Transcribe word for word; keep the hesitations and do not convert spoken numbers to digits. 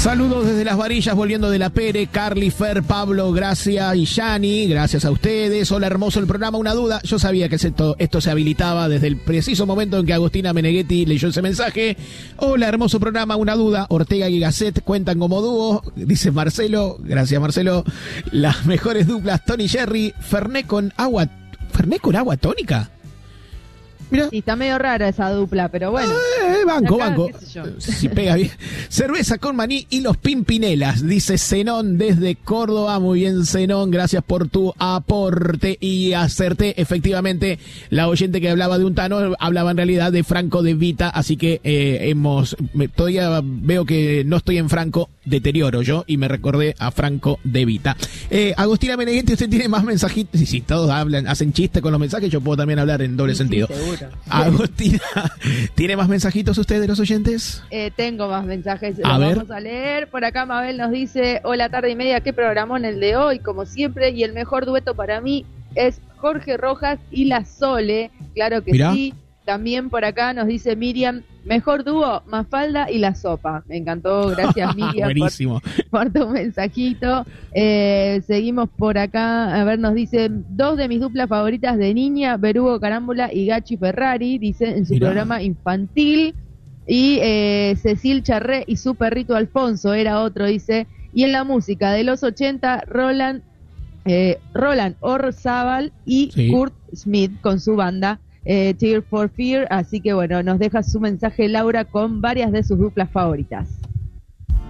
Saludos desde Las Varillas, volviendo de la Pere, Carly, Fer, Pablo, Gracia y Yani, gracias a ustedes. Hola, hermoso el programa, una duda, yo sabía que esto, esto se habilitaba desde el preciso momento en que Agostina Meneghetti leyó ese mensaje. Hola, hermoso programa, una duda, Ortega y Gasset cuentan como dúo, dice Marcelo, gracias Marcelo. Las mejores duplas, Tony Jerry, Fernet con agua, Fernet con agua tónica. Mirá. Sí, está medio rara esa dupla, pero bueno. Eh, banco, acá, banco. Si pega bien. Cerveza con maní y los Pimpinelas, dice Zenón desde Córdoba. Muy bien, Zenón, gracias por tu aporte. Y acerté, efectivamente, la oyente que hablaba de un Tano hablaba en realidad de Franco De Vita. Así que eh, hemos. Me, todavía veo que no estoy en Franco, deterioro yo y me recordé a Franco De Vita. Eh, Agostina Meneghetti, usted tiene más mensajitos. Sí, sí, todos hablan, hacen chiste con los mensajes. Yo puedo también hablar en doble sí, sentido. Sí, seguro. Agostina, ¿tiene más mensajitos usted de los oyentes? Eh, tengo más mensajes, a los ver. Vamos a leer. Por acá Mabel nos dice, hola, tarde y media, qué programón el de hoy, como siempre, y el mejor dueto para mí es Jorge Rojas y la Sole, claro que Mirá. sí. También por acá nos dice Miriam, mejor dúo, Mafalda y La Sopa. Me encantó, gracias Miriam Buenísimo. por, por tu mensajito. Eh, seguimos por acá, a ver, nos dice, dos de mis duplas favoritas de niña, Berugo Carámbula y Gachi Ferrari, dice en su Mirá. programa infantil. Y eh, Cecil Charré y su perrito Alfonso era otro, dice. Y en la música de los ochenta, Roland, eh, Roland Orzábal y Sí. Kurt Smith con su banda eh, Tear for Fear. Así que bueno, nos deja su mensaje Laura con varias de sus duplas favoritas.